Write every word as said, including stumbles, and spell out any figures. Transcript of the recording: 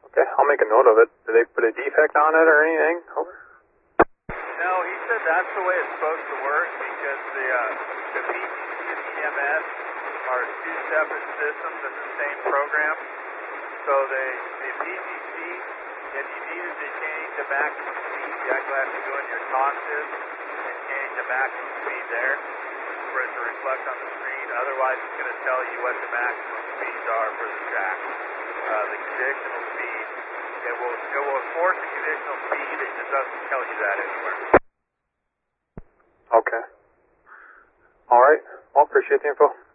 Okay, I'll make a note of it. Did they put a defect on it or anything? Over. No, he said that's the way it's supposed to work because the, uh, the P T C and E M S are two separate systems in the same program. So they, the P T C, if you needed to change the maximum speed, you actually have to go in your tonsils and change the maximum speed there for it to reflect on the screen. Otherwise, it's going to tell you what the maximum speeds are for the jack. Uh, the conditional speed, it will, it will enforce the conditional speed, it just doesn't tell you that anywhere. Okay. All right. Well, appreciate the info.